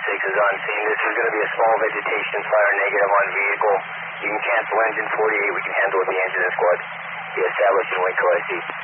is on scene. This is going to be a small vegetation fire, negative on vehicle. You can cancel engine 48. We can handle with the engine and squad. Be established in Waco IC.